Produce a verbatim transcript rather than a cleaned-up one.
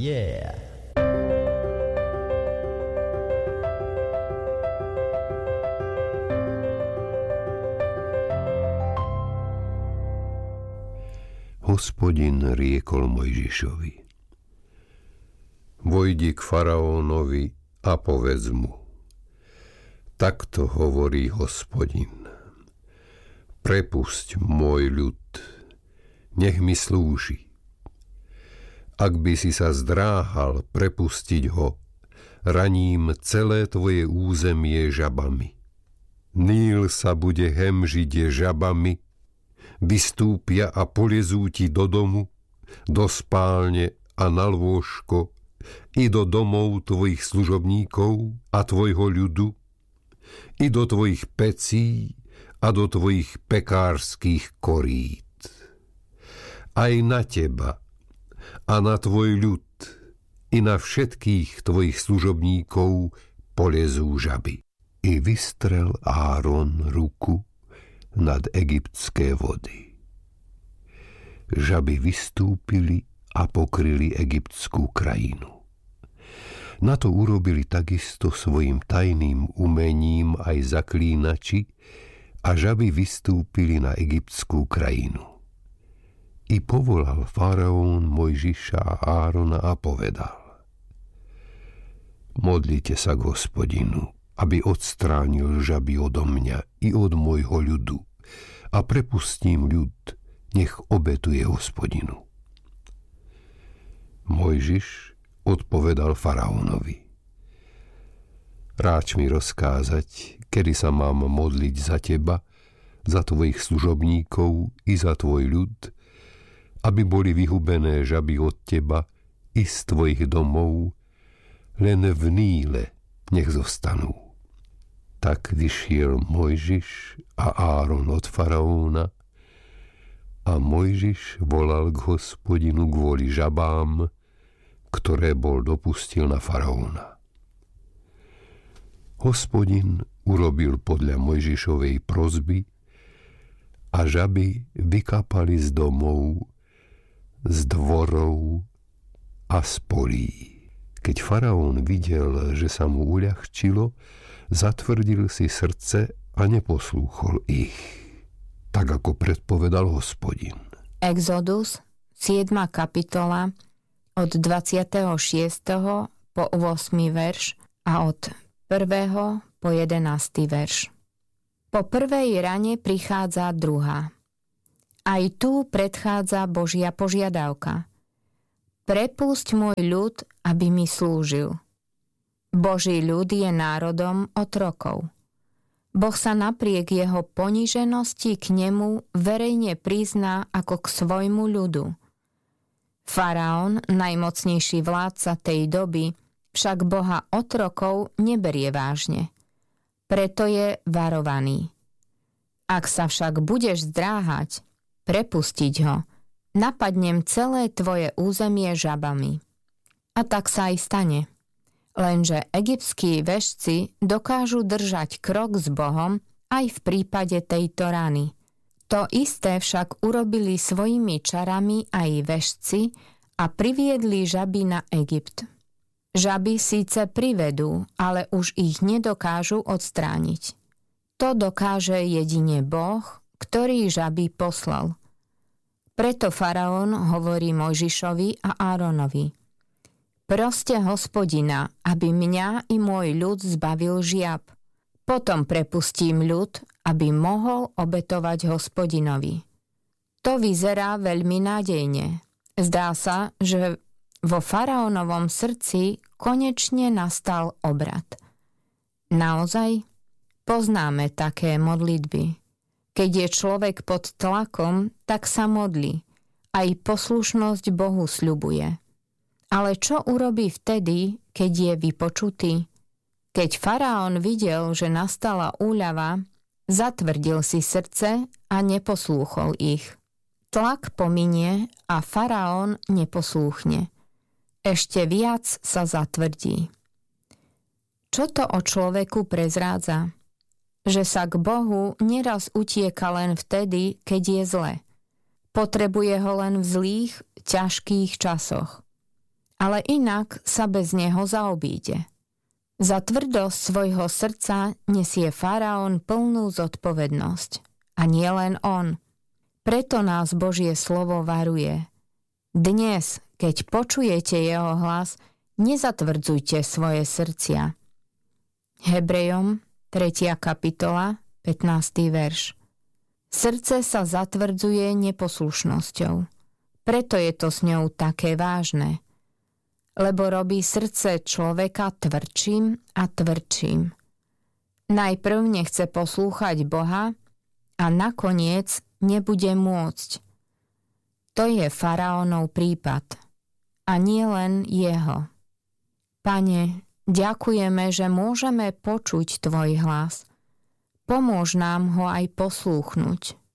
Yeah. Hospodin riekol Mojžišovi: Vojdi k faraónovi a povedz mu: Takto hovorí Hospodin. Prepusť môj ľud, nech mi slúži. Ak by si sa zdráhal prepustiť ho, raním celé tvoje územie žabami. Níl sa bude hemžiť žabami, vystúpia a polezú ti do domu, do spálne a na lôžko, i do domov tvojich služobníkov a tvojho ľudu, i do tvojich pecí a do tvojich pekárskych korít. Aj na teba a na tvoj ľud i na všetkých tvojich služobníkov polezú žaby. I vystrel Áron ruku nad egyptské vody. Žaby vystúpili a pokryli egyptskú krajinu. Na to urobili takisto svojim tajným umením aj zaklínači a žaby vystúpili na egyptskú krajinu. I povolal faraón Mojžiša a Árona a povedal: Modlite sa k Hospodinu, aby odstránil žaby odo mňa i od môjho ľudu, a prepustím ľud, nech obetuje Hospodinu. Mojžiš odpovedal faraónovi: Ráč mi rozkázať, kedy sa mám modliť za teba, za tvojich služobníkov i za tvoj ľud, aby boli vyhubené žaby od teba i z tvojich domov, len v Níle nech zostanú. Tak vyšiel Mojžiš a Áron od faraóna a Mojžiš volal k Hospodinu kvôli žabám, ktoré bol dopustil na faraóna. Hospodin urobil podľa Mojžišovej prosby a žaby vykapali z domov, z dvorov a z polí. Keď faraón videl, že sa mu uľahčilo, zatvrdil si srdce a neposlúchol ich, tak ako predpovedal Hospodin. Exodus, siedma kapitola, od dvadsiateho šiesteho po ôsmy verš a od prvého po jedenásty verš. Po prvej rane prichádza druhá. Aj tu predchádza Božia požiadavka. Prepusť môj ľud, aby mi slúžil. Boží ľud je národom otrokov. Boh sa napriek jeho poníženosti k nemu verejne prizná ako k svojmu ľudu. Faraón, najmocnejší vládca tej doby, však Boha otrokov neberie vážne. Preto je varovaný. Ak sa však budeš zdráhať, prepustiť ho, napadnem celé tvoje územie žabami. A tak sa aj stane. Lenže egyptskí vešci dokážu držať krok s Bohom aj v prípade tejto rany. To isté však urobili svojimi čarami aj vešci a priviedli žaby na Egypt. Žaby síce privedú, ale už ich nedokážu odstrániť. To dokáže jedine Boh, ktorý žaby poslal. Preto faraón hovorí Mojžišovi a Áronovi: Proste Hospodina, aby mňa i môj ľud zbavil žiab. Potom prepustím ľud, aby mohol obetovať Hospodinovi. To vyzerá veľmi nádejne. Zdá sa, že vo faraónovom srdci konečne nastal obrat. Naozaj poznáme také modlitby. Keď je človek pod tlakom, tak sa modlí. Aj poslušnosť Bohu sľubuje. Ale čo urobí vtedy, keď je vypočutý? Keď faraón videl, že nastala úľava, zatvrdil si srdce a neposlúchol ich. Tlak pominie a faraón neposlúchne. Ešte viac sa zatvrdí. Čo to o človeku prezrádza? Že sa k Bohu neraz utieka len vtedy, keď je zle. Potrebuje ho len v zlých, ťažkých časoch. ale inak sa bez neho zaobíde. Za tvrdosť svojho srdca nesie faraón plnú zodpovednosť. A nie len on. Preto nás Božie slovo varuje. Dnes, keď počujete jeho hlas, nezatvrdzujte svoje srdcia. Hebrejom, tretia kapitola, pätnásty verš. Srdce sa zatvrdzuje neposlušnosťou. Preto je to s ňou také vážne. Lebo robí srdce človeka tvrdším a tvrdším. Najprv nechce poslúchať Boha a nakoniec nebude môcť. To je faraónov prípad. A nie len jeho. Pane, ďakujeme, že môžeme počuť tvoj hlas. Pomôž nám ho aj poslúchnuť.